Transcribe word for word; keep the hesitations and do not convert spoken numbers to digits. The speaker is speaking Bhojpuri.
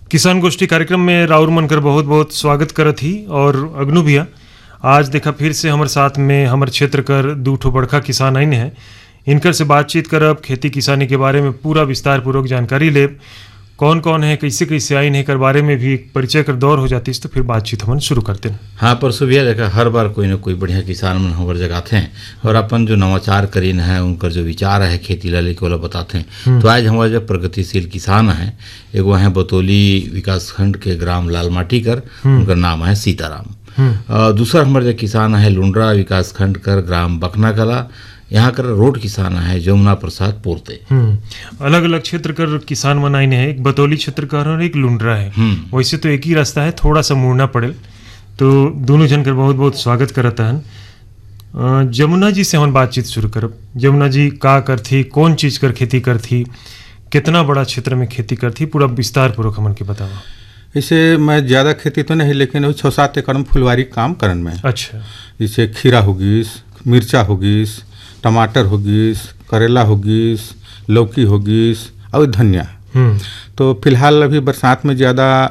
किसान गोष्ठी कार्यक्रम में राउर मनकर बहुत बहुत स्वागत करत ही। और अग्नु भैया आज देखा फिर से हमारे साथ में हमारे क्षेत्र कर दू ठो बड़का किसान आइन हैं। इनकर से बातचीत करब, खेती किसानी के बारे में पूरा विस्तार पूर्वक जानकारी लेब, कौन कौन है, कैसे कैसे आइन है कर बारे में भी एक परिचय कर दौर हो जाती है, तो फिर बातचीत हम शुरू करते हैं। हाँ परसु भैया देखा हर बार कोई ना कोई बढ़िया किसान मन हमारे जगाते हैं और अपन जो नवाचार करीन है उनका जो विचार है खेती ला लेके वाला बताते हैं। तो आज हमारे जो प्रगतिशील किसान है एगो है बतौली विकास खंड के ग्राम लालमाटी कर, उनका नाम है सीताराम। दूसरा हमारे जो किसान है लुंड्रा विकास खंड कर ग्राम बकना कला, यहाँ कर रोड किसान है जमुना प्रसाद पोरते। अलग अलग क्षेत्र कर किसान मनाइने है, एक बतौली क्षेत्र का और एक लुंड्रा है। वैसे तो एक ही रास्ता है, थोड़ा सा मुड़ना पड़े। तो दोनों जन कर बहुत बहुत स्वागत करता है। जमुना जी से हम बातचीत शुरू करब। जमुना जी का करथी, कौन चीज कर खेती करथी, कितना बड़ा क्षेत्र में खेती करथी, पूरा विस्तार पूर्वक हमन के बतावा। इसे मैं ज़्यादा खेती तो नहीं, लेकिन वही छः सात एकड़ में फुलवारी काम करन में। अच्छा। जैसे खीरा होगीस, मिर्चा होगीस, टमाटर होगीस, करेला होगीस, लौकी होगीस और धनिया। तो फिलहाल अभी बरसात में ज़्यादा